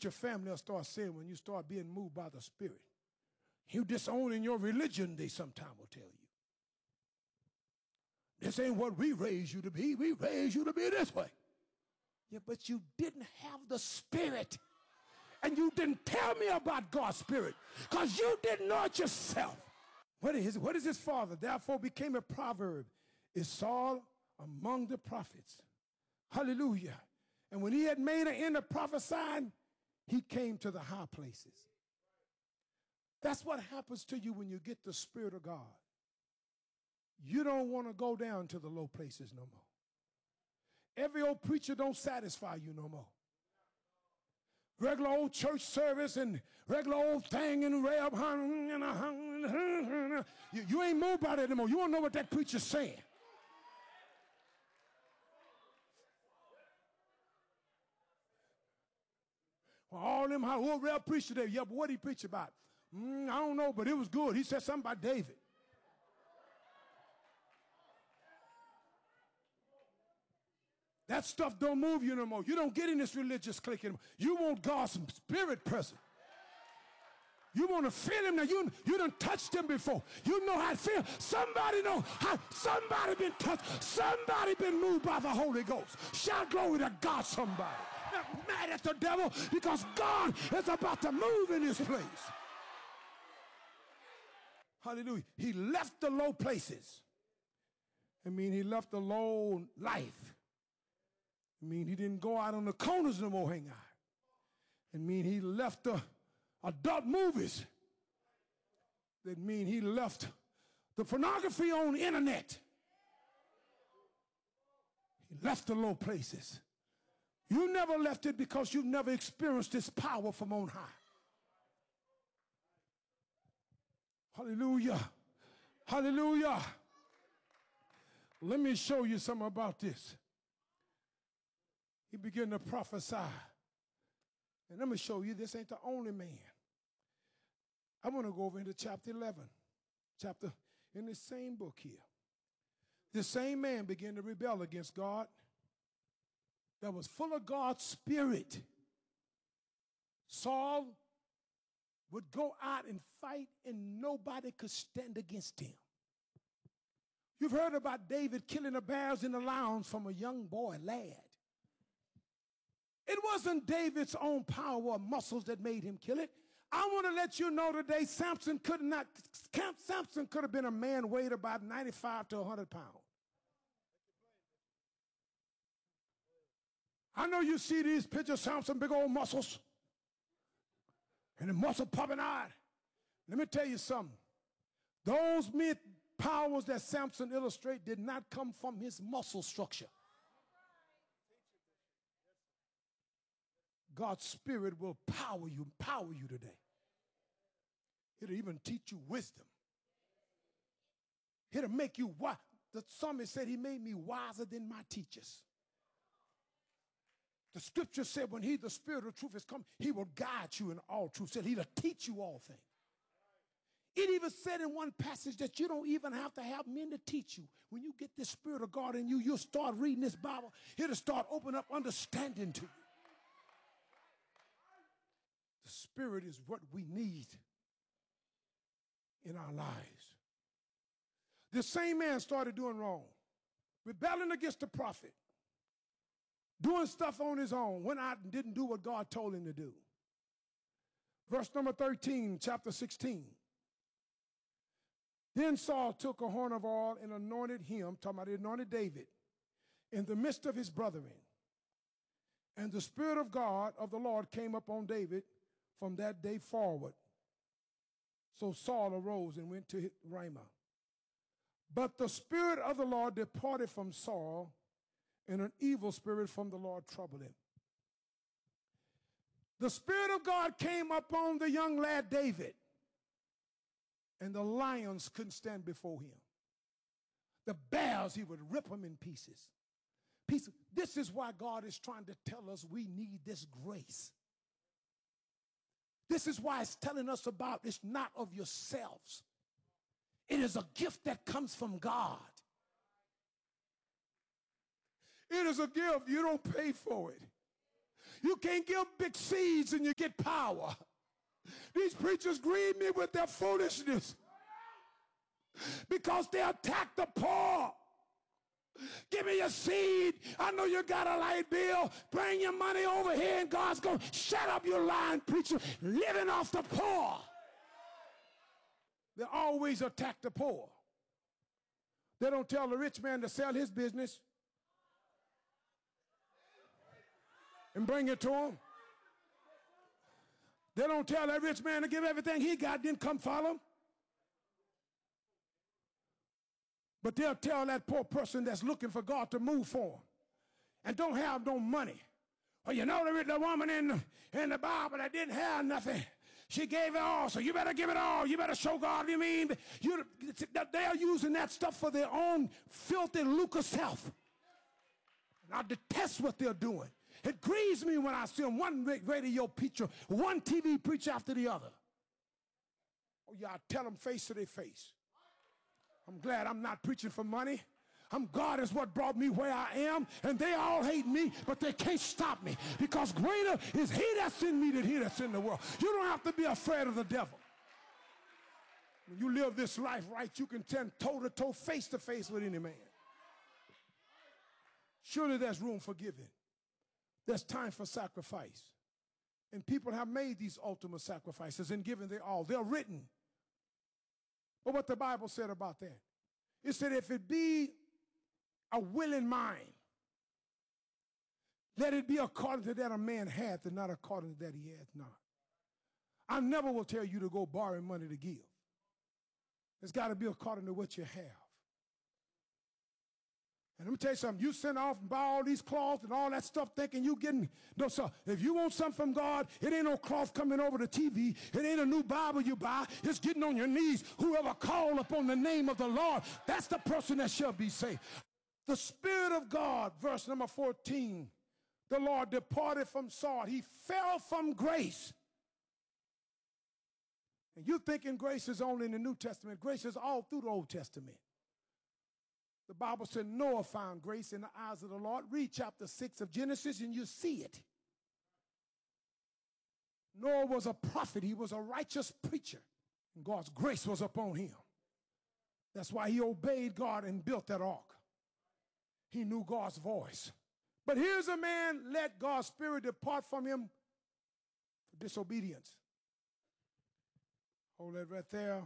what your family will start saying when you start being moved by the Spirit. You disowning your religion, they sometime will tell you. This ain't what we raised you to be. We raised you to be this way. Yeah, but you didn't have the Spirit. And you didn't tell me about God's Spirit because you didn't know it yourself. What is his father? Therefore became a proverb. Is Saul among the prophets? Hallelujah. And when he had made an end of prophesying, he came to the high places. That's what happens to you when you get the Spirit of God. You don't want to go down to the low places no more. Every old preacher don't satisfy you no more. Regular old church service and regular old thing and you ain't moved by that anymore. You want to know what that preacher's saying. Well, all them old real preacher there, yeah, but what did he preach about? I don't know, but it was good. He said something about David. That stuff don't move you no more. You don't get in this religious clique anymore. You want God's Spirit present. You want to feel him now. You done touched him before. You know how it feels. Somebody know how somebody been touched. Somebody been moved by the Holy Ghost. Shout glory to God, somebody. Not mad at the devil because God is about to move in this place. Hallelujah. He left the low places. He left the low life. He didn't go out on the corners no more hang out. He left the adult movies. That mean he left the pornography on the internet. He left the low places. You never left it because you've never experienced this power from on high. Hallelujah. Hallelujah. Let me show you something about this. He began to prophesy. And let me show you, this ain't the only man. I want to go over into chapter 11. In the same book here. This same man began to rebel against God. That was full of God's Spirit. Saul would go out and fight and nobody could stand against him. You've heard about David killing the bears and the lions from a young boy, lad. It wasn't David's own power or muscles that made him kill it. I want to let you know today, Samson could have been a man weighed about 95 to 100 pounds. I know you see these pictures, Samson, big old muscles, and the muscle popping out. Let me tell you something. Those powers that Samson illustrated did not come from his muscle structure. God's Spirit will empower you today. It'll even teach you wisdom. It'll make you wise. The psalmist said he made me wiser than my teachers. The scripture said when the Spirit of truth has come, he will guide you in all truth. Said he'll teach you all things. It even said in one passage that you don't even have to have men to teach you. When you get the Spirit of God in you, you'll start reading this Bible. It'll start opening up understanding to you. The Spirit is what we need in our lives. This same man started doing wrong, rebelling against the prophet, doing stuff on his own, went out and didn't do what God told him to do. Verse number 13, chapter 16. Then Saul took a horn of oil and anointed him, talking about he anointed David, in the midst of his brethren. And the Spirit of God, of the Lord, came upon David from that day forward. So Saul arose and went to Ramah. But the Spirit of the Lord departed from Saul, and an evil spirit from the Lord troubled him. The Spirit of God came upon the young lad David, and the lions couldn't stand before him. The bears, he would rip them in pieces. This is why God is trying to tell us we need this grace. This is why it's telling us about it's not of yourselves. It is a gift that comes from God. It is a gift. You don't pay for it. You can't give big seeds and you get power. These preachers grieve me with their foolishness because they attack the poor. Give me your seed. I know you got a light bill. Bring your money over here, and God's going to shut up, you lying preacher, living off the poor. They always attack the poor. They don't tell the rich man to sell his business and bring it to him. They don't tell that rich man to give everything he got, then come follow him. But they'll tell that poor person that's looking for God to move for them and don't have no money. Well, you know the woman in the Bible that didn't have nothing. She gave it all, so you better give it all. You better show God. You mean they are using that stuff for their own filthy lucre self. And I detest what they're doing. It grieves me when I see them, one radio preacher, one TV preacher after the other. Oh, yeah, I tell them face to their face. I'm glad I'm not preaching for money. God is what brought me where I am, and they all hate me, but they can't stop me because greater is he that's in me than he that's in the world. You don't have to be afraid of the devil. When you live this life right, you can stand toe-to-toe, face-to-face with any man. Surely there's room for giving. There's time for sacrifice. And people have made these ultimate sacrifices and given their all. They're written. But what the Bible said about that, it said if it be a willing mind, let it be according to that a man hath and not according to that he hath not. I never will tell you to go borrowing money to give. It's got to be according to what you have. And let me tell you something, you send off and buy all these cloths and all that stuff thinking you getting, no sir, if you want something from God, it ain't no cloth coming over the TV, it ain't a new Bible you buy, it's getting on your knees. Whoever call upon the name of the Lord, that's the person that shall be saved. The Spirit of God, verse number 14, the Lord departed from Saul. He fell from grace. And you thinking grace is only in the New Testament. Grace is all through the Old Testament. The Bible said Noah found grace in the eyes of the Lord. Read chapter 6 of Genesis and you see it. Noah was a prophet. He was a righteous preacher. And God's grace was upon him. That's why he obeyed God and built that ark. He knew God's voice. But here's a man, let God's Spirit depart from him for disobedience. Hold that right there.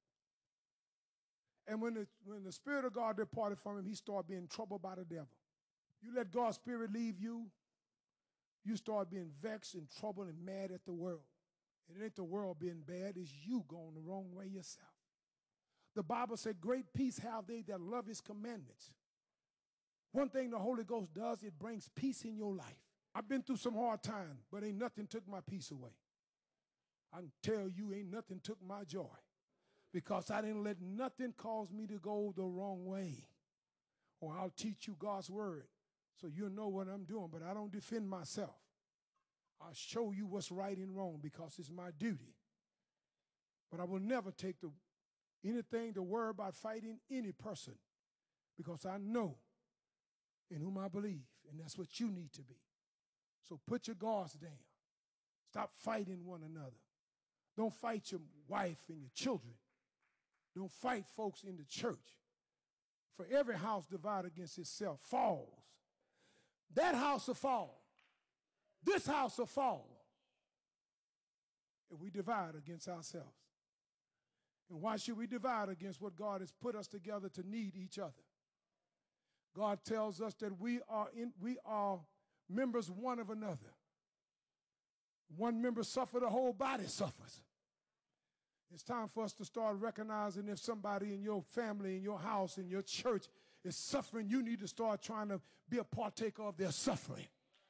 And when the Spirit of God departed from him, he started being troubled by the devil. You let God's Spirit leave you, you start being vexed and troubled and mad at the world. It ain't the world being bad, it's you going the wrong way yourself. The Bible said, great peace have they that love his commandments. One thing the Holy Ghost does, it brings peace in your life. I've been through some hard times, but ain't nothing took my peace away. I can tell you ain't nothing took my joy. Because I didn't let nothing cause me to go the wrong way. Or I'll teach you God's word so you'll know what I'm doing. But I don't defend myself. I'll show you what's right and wrong because it's my duty. But I will never take anything to worry about fighting any person because I know in whom I believe, and that's what you need to be. So put your guards down. Stop fighting one another. Don't fight your wife and your children. Don't fight folks in the church. For every house divided against itself falls. That house will fall. This house will fall if we divide against ourselves. And why should we divide against what God has put us together to need each other? God tells us that we are members one of another. One member suffers, the whole body suffers. It's time for us to start recognizing if somebody in your family, in your house, in your church is suffering, you need to start trying to be a partaker of their suffering.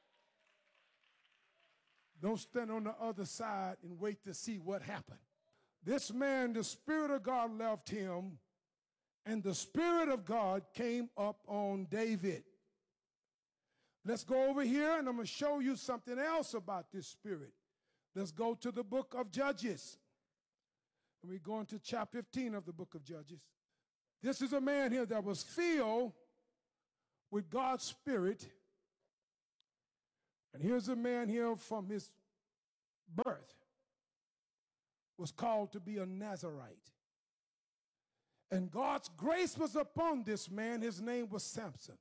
Don't stand on the other side and wait to see what happened. This man, the Spirit of God left him, and the Spirit of God came up on David. Let's go over here, and I'm going to show you something else about this Spirit. Let's go to the book of Judges. And we go into chapter 15 of the book of Judges. This is a man here that was filled with God's Spirit And here's a man here from his birth was called to be a Nazarite. And God's grace was upon this man. His name was Samson.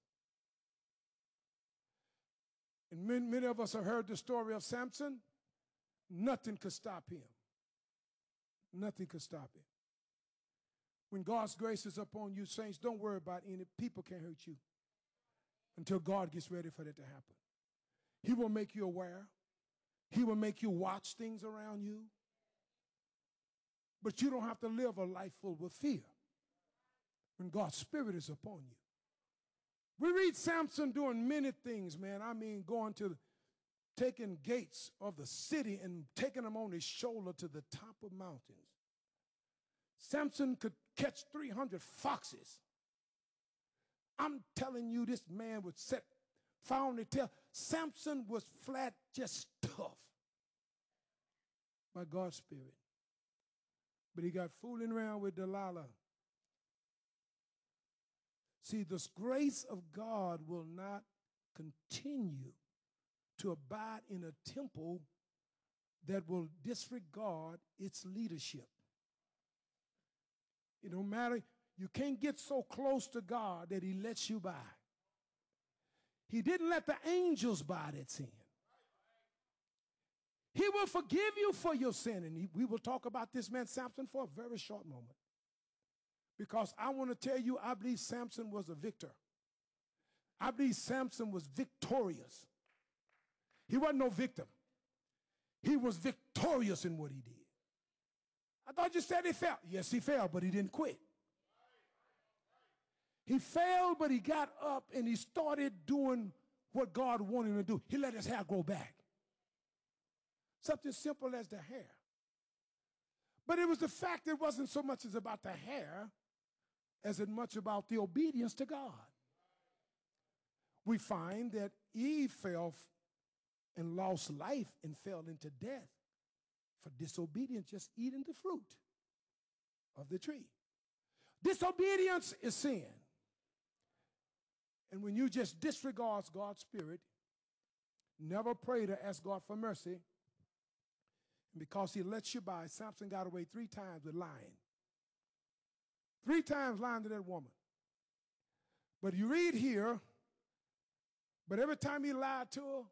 And many of us have heard the story of Samson. Nothing could stop him. Nothing could stop him. When God's grace is upon you, saints, don't worry about any people can't hurt you until God gets ready for that to happen. He will make you aware. He will make you watch things around you. But you don't have to live a life full with fear when God's Spirit is upon you. We read Samson doing many things, man. I mean, taking gates of the city and taking them on his shoulder to the top of mountains. Samson could catch 300 foxes. I'm telling you, this man would set fire on the tail. Samson was flat, just tough by God's Spirit. But he got fooling around with Delilah. See, the grace of God will not continue to abide in a temple that will disregard its leadership. It don't matter. You can't get so close to God that he lets you by. He didn't let the angels by that sin. He will forgive you for your sin. And we will talk about this man Samson for a very short moment. Because I want to tell you, I believe Samson was a victor. I believe Samson was victorious. He wasn't no victim. He was victorious in what he did. I thought you said he fell. Yes, he fell, but he didn't quit. He failed, but he got up and he started doing what God wanted him to do. He let his hair grow back. Something simple as the hair. But it was the fact that it wasn't so much as about the hair as it much about the obedience to God. We find that Eve fell and lost life and fell into death for disobedience, just eating the fruit of the tree. Disobedience is sin. And when you just disregard God's Spirit, never pray to ask God for mercy, and because he lets you by, Samson got away 3 times with lying. 3 times lying to that woman. But you read here, but every time he lied to her,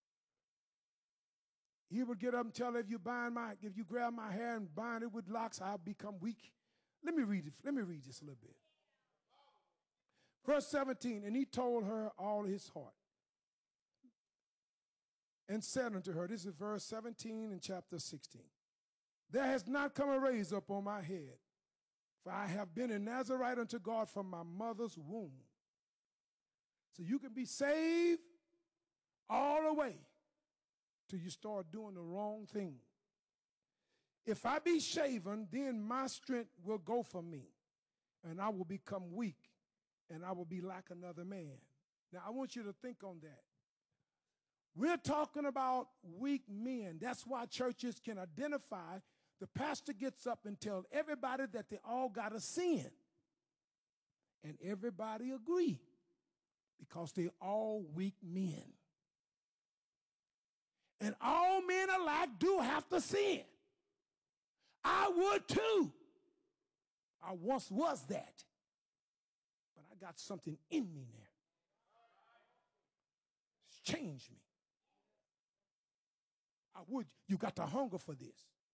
he would get up and tell her, if you grab my hair and bind it with locks, I'll become weak. Let me read this a little bit. Verse 17, and he told her all his heart and said unto her, this is verse 17 in chapter 16, there has not come a raise up on my head, for I have been a Nazarite unto God from my mother's womb. So you can be saved all the way till you start doing the wrong thing. If I be shaven, then my strength will go from me, and I will become weak, and I will be like another man. Now, I want you to think on that. We're talking about weak men. That's why churches can identify. The pastor gets up and tells everybody that they all got a sin. And everybody agree because they're all weak men. And all men alike do have to sin. I would too. I once was that. But I got something in me now. It's changed me. You got to hunger for this.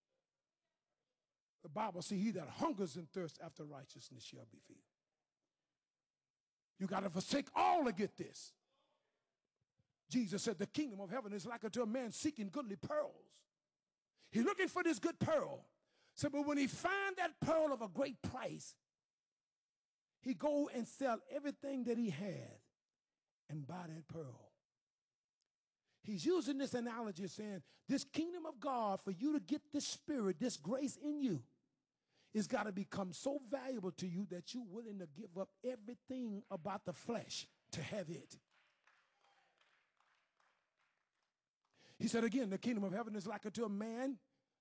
The Bible says he that hungers and thirsts after righteousness shall be filled. You got to forsake all to get this. Jesus said the kingdom of heaven is like unto a man seeking goodly pearls. He's looking for this good pearl. So, but when he find that pearl of a great price, he go and sell everything that he had and buy that pearl. He's using this analogy saying, this kingdom of God, for you to get this spirit, this grace in you, it's got to become so valuable to you that you're willing to give up everything about the flesh to have it. He said again, the kingdom of heaven is like unto a man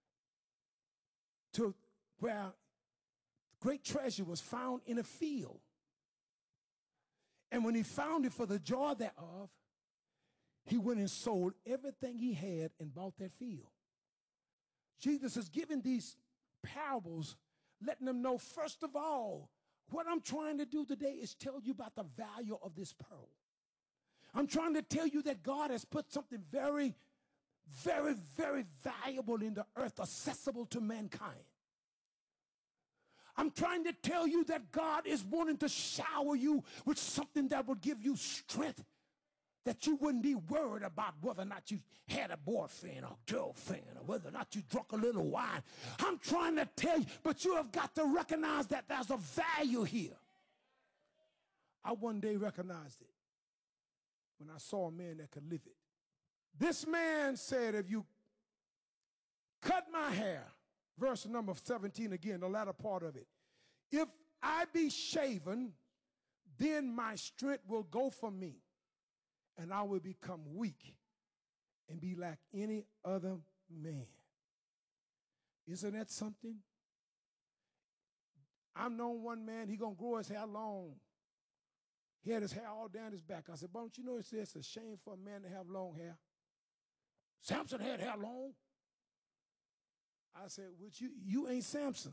to where great treasure was found in a field. And when he found it, for the joy thereof, He went and sold everything he had and bought that field. Jesus is giving these parables, letting them know, first of all, what I'm trying to do today is tell you about the value of this pearl. I'm trying to tell you that God has put something very, very, very valuable in the earth, accessible to mankind. I'm trying to tell you that God is wanting to shower you with something that will give you strength, that you wouldn't be worried about whether or not you had a boyfriend or girlfriend or whether or not you drunk a little wine. I'm trying to tell you, but you have got to recognize that there's a value here. I one day recognized it when I saw a man that could live it. This man said, if you cut my hair, verse number 17 again, the latter part of it, if I be shaven, then my strength will go from me, and I will become weak and be like any other man. Isn't that something? I've known one man, he gonna grow his hair long. He had his hair all down his back. I said, but don't you know it says it's a shame for a man to have long hair? Samson had hair long. I said, well, you ain't Samson.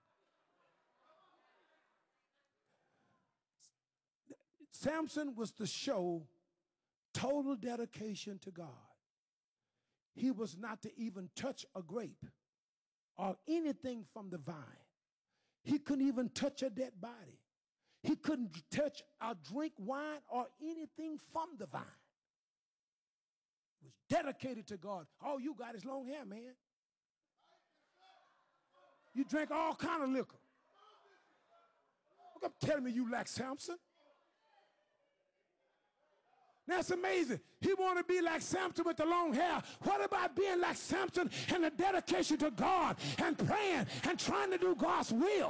Samson was to show total dedication to God. He was not to even touch a grape or anything from the vine. He couldn't even touch a dead body. He couldn't touch or drink wine or anything from the vine. He was dedicated to God. All you got is long hair, man. You drank all kind of liquor. Look up telling me you like Samson. That's amazing. He want to be like Samson with the long hair. What about being like Samson and the dedication to God and praying and trying to do God's will?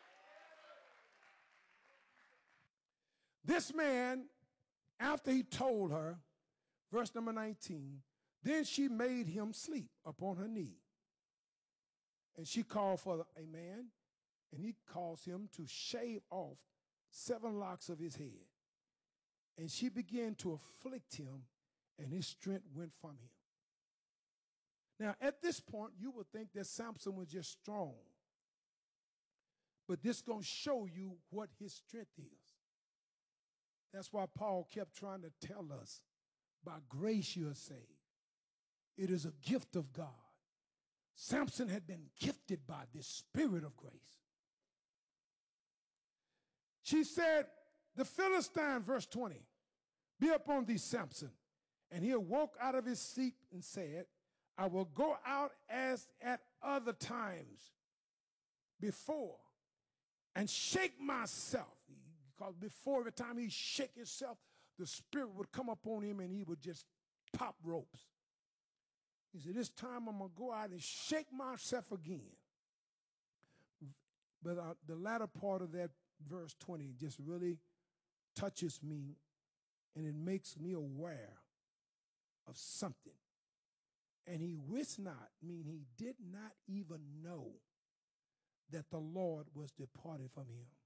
This man, after he told her, verse number 19, then she made him sleep upon her knee. And she called for a man, and he caused him to shave off 7 locks of his head. And she began to afflict him, and his strength went from him. Now, at this point, you would think that Samson was just strong. But this is going to show you what his strength is. That's why Paul kept trying to tell us, by grace you are saved. It is a gift of God. Samson had been gifted by this spirit of grace. She said, the Philistine, verse 20, be upon thee, Samson. And he awoke out of his sleep and said, I will go out as at other times before and shake myself. Because before, every time he shake himself, the spirit would come upon him and he would just pop ropes. He said, this time I'm going to go out and shake myself again. But the latter part of that verse 20 just really touches me, and it makes me aware of something. And he wist not, mean he did not even know that the Lord was departed from him.